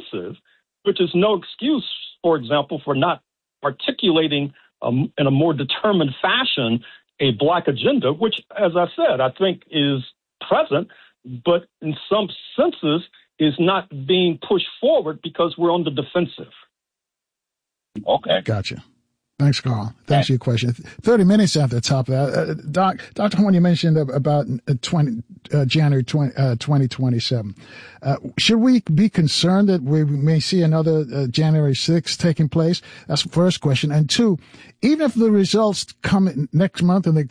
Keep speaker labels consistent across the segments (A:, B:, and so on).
A: defensive, which is no excuse, for example, for not articulating in a more determined fashion a Black agenda, which, as I said, I think is present, but in some senses is not being pushed forward because we're on the defensive.
B: Okay.
C: Gotcha. Thanks, Carl. Thanks for your question. 30 minutes after the top of that. Dr. Horne, you mentioned about January 2027. Should we be concerned that we may see another January 6th taking place? That's the first question. And two, even if the results come next month and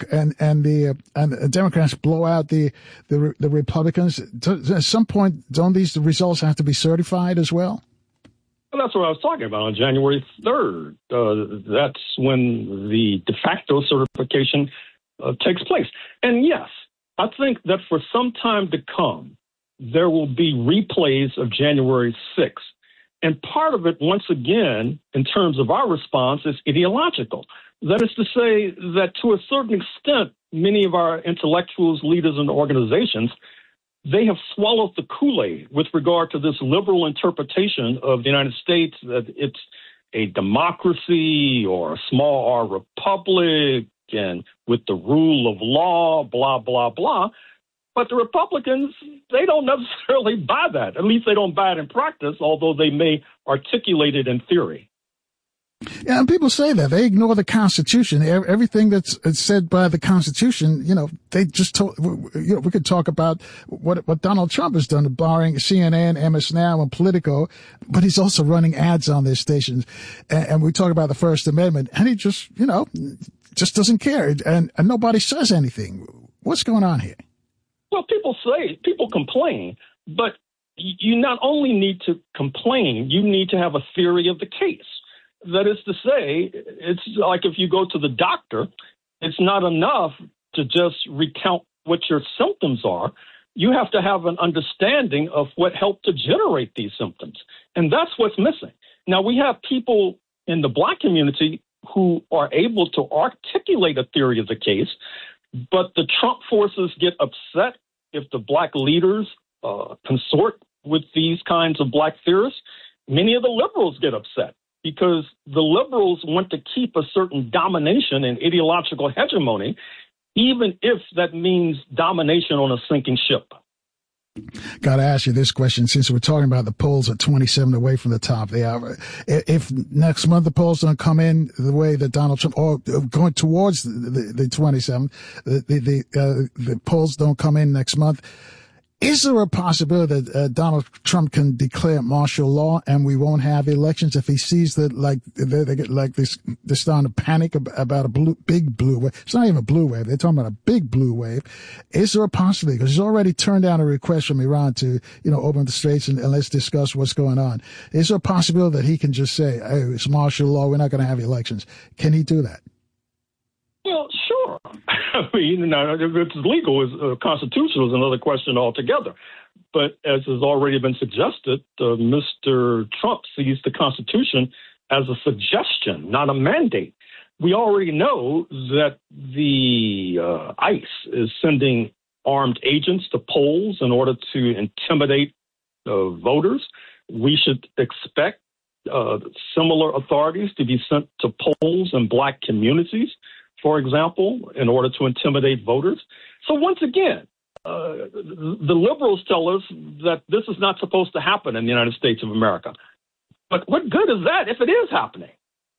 C: the Democrats blow out the Republicans, at some point, don't these results have to be certified as well?
A: Well, that's what I was talking about on January 3rd. That's when the de facto certification takes place. And yes, I think that for some time to come, there will be replays of January 6th. And part of it, once again, in terms of our response, is ideological. That is to say that to a certain extent, many of our intellectuals, leaders, and organizations, they have swallowed the Kool-Aid with regard to this liberal interpretation of the United States, that it's a democracy or a small R republic and with the rule of law, blah, blah, blah. But the Republicans, they don't necessarily buy that. At least they don't buy it in practice, although they may articulate it in theory.
C: Yeah, and people say that they ignore the Constitution. Everything that's said by the Constitution, they just told. We could talk about what Donald Trump has done, barring CNN, MS Now, and Politico, but he's also running ads on their stations. And we talk about the First Amendment, and he just doesn't care, and nobody says anything. What's going on here?
A: Well, people complain, but you not only need to complain, you need to have a theory of the case. That is to say, it's like if you go to the doctor, it's not enough to just recount what your symptoms are. You have to have an understanding of what helped to generate these symptoms. And that's what's missing. Now, we have people in the Black community who are able to articulate a theory of the case, but the Trump forces get upset if the Black leaders consort with these kinds of Black theorists. Many of the liberals get upset, because the liberals want to keep a certain domination and ideological hegemony, even if that means domination on a sinking ship.
C: Got to ask you this question, since we're talking about the polls at 27 away from the top of the hour. If next month the polls don't come in the way that Donald Trump, or going towards the 27th, the polls don't come in next month, is there a possibility that Donald Trump can declare martial law and we won't have elections if he sees that they get they're starting to panic about a big blue wave? It's not even a blue wave. They're talking about a big blue wave. Is there a possibility? Because he's already turned down a request from Iran to, open the straits and let's discuss what's going on. Is there a possibility that he can just say, hey, it's martial law, we're not going to have elections? Can he do that?
A: Well, sure. I mean, if it's legal, constitutional is another question altogether. But as has already been suggested, Mr. Trump sees the Constitution as a suggestion, not a mandate. We already know that the ICE is sending armed agents to polls in order to intimidate voters. We should expect similar authorities to be sent to polls in Black communities, for example, in order to intimidate voters. So once again, the liberals tell us that this is not supposed to happen in the United States of America. But what good is that if it is happening?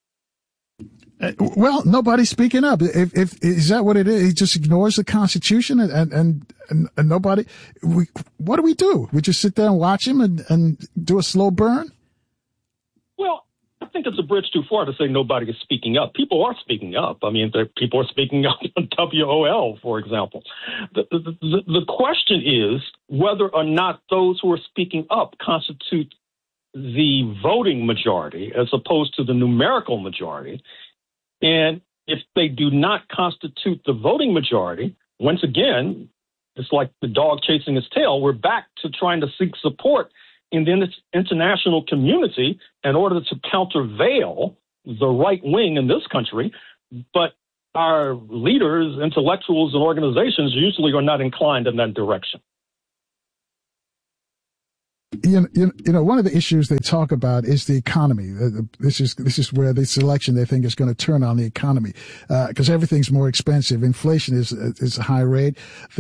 C: Well, nobody's speaking up. If is that what it is? He just ignores the Constitution and nobody. What do we do? We just sit there and watch him and do a slow burn? Well,
A: I think it's a bridge too far to say nobody is speaking up. People are speaking up. I mean, people are speaking up on WOL, for example. The question is whether or not those who are speaking up constitute the voting majority as opposed to the numerical majority. And if they do not constitute the voting majority, once again, it's like the dog chasing his tail. We're back to trying to seek support in the international community in order to countervail the right wing in this country. But our leaders, intellectuals, and organizations usually are not inclined in that direction.
C: You know, one of the issues they talk about is the economy. This is where this election they think is going to turn on the economy, because everything's more expensive. Inflation is a high rate.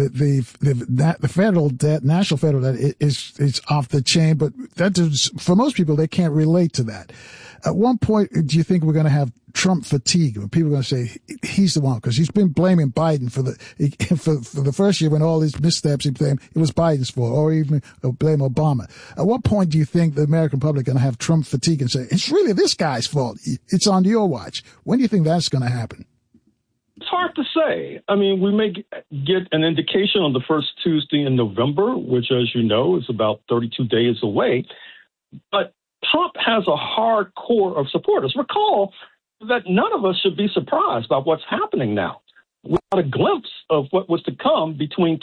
C: The federal debt, national federal debt, is off the chain. But that is, for most people, they can't relate to that. At one point, do you think we're going to have Trump fatigue? When people are going to say he's the one, because he's been blaming Biden for the first year when all these missteps he blamed, it was Biden's fault, or even blame Obama. At what point do you think the American public are going to have Trump fatigue and say it's really this guy's fault? It's on your watch. When do you think that's going to happen?
A: It's hard to say. I mean, we may get an indication on the first Tuesday in November, which, as you know, is about 32 days away. But Trump has a hard core of supporters. Recall that none of us should be surprised by what's happening now. We got a glimpse of what was to come between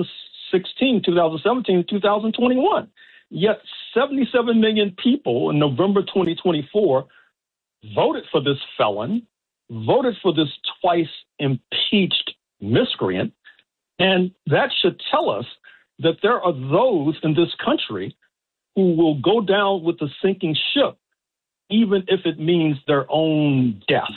A: 2016, 2017, and 2021. Yet 77 million people in November 2024 voted for this felon, voted for this twice impeached miscreant. And that should tell us that there are those in this country who will go down with the sinking ship, even if it means their own death.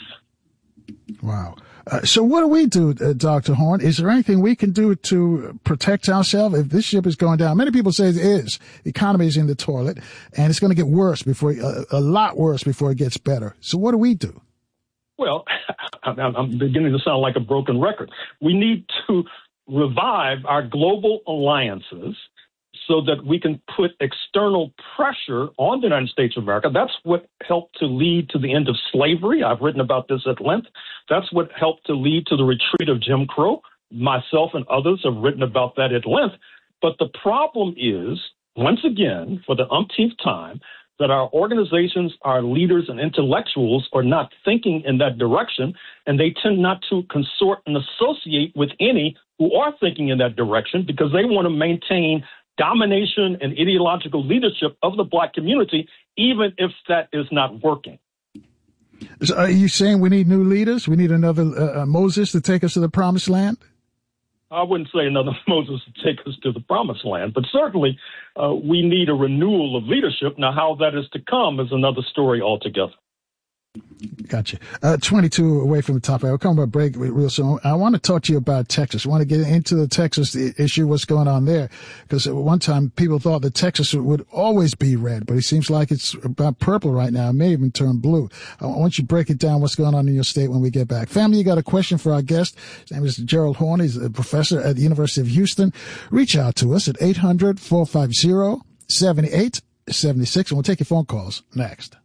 C: Wow. So what do we do, Dr. Horne? Is there anything we can do to protect ourselves if this ship is going down? Many people say it is. The economy is in the toilet, and it's going to get worse a lot worse before it gets better. So what do we do?
A: Well, I'm beginning to sound like a broken record. We need to revive our global alliances so that we can put external pressure on the United States of America. That's what helped to lead to the end of slavery. I've written about this at length. That's what helped to lead to the retreat of Jim Crow. Myself and others have written about that at length. But the problem is, once again, for the umpteenth time, that our organizations, our leaders and intellectuals are not thinking in that direction, and they tend not to consort and associate with any who are thinking in that direction because they want to maintain domination and ideological leadership of the Black community, even if that is not working.
C: So are you saying we need new leaders? We need another Moses to take us to the promised land?
A: I wouldn't say another Moses to take us to the promised land, but certainly we need a renewal of leadership. Now, how that is to come is another story altogether.
C: Gotcha. 22 away from the top. We'll come to a break real soon. I want to talk to you about Texas. I want to get into the Texas issue, what's going on there. Because at one time, people thought that Texas would always be red, but it seems like it's about purple right now. It may even turn blue. I want you to break it down, what's going on in your state when we get back. Family, you got a question for our guest. His name is Gerald Horne. He's a professor at the University of Houston. Reach out to us at 800-450-7876, and we'll take your phone calls next.